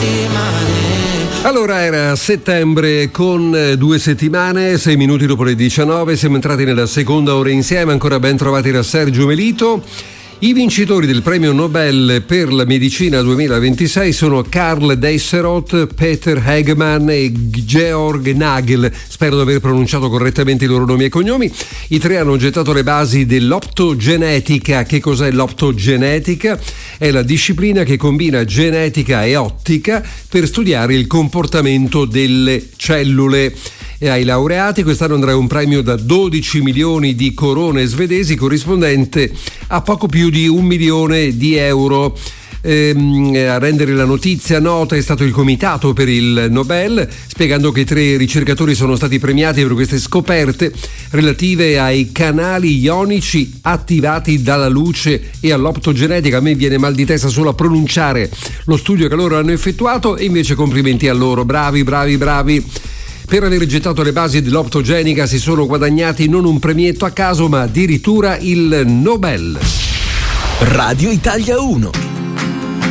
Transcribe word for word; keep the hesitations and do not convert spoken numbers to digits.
Allora era settembre con due settimane, sei minuti dopo le diciannove, siamo entrati nella seconda ora insieme, ancora ben trovati da Sergio Melito. I vincitori del premio Nobel per la medicina duemilaventisei sono Karl Deisseroth, Peter Hegman e Georg Nagel. Spero di aver pronunciato correttamente i loro nomi e cognomi. I tre hanno gettato le basi dell'optogenetica. Che cos'è l'optogenetica? È la disciplina che combina genetica e ottica per studiare il comportamento delle cellule. E ai laureati quest'anno andrà un premio da dodici milioni di corone svedesi, corrispondente a poco più di un milione di euro. Ehm, a rendere la notizia nota è stato il Comitato per il Nobel, spiegando che i tre ricercatori sono stati premiati per queste scoperte relative ai canali ionici attivati dalla luce e all'optogenetica. A me viene mal di testa solo a pronunciare lo studio che loro hanno effettuato, e invece complimenti a loro, bravi, bravi, bravi. Per aver gettato le basi dell'optogenica si sono guadagnati non un premietto a caso, ma addirittura il Nobel. Radio Italia uno.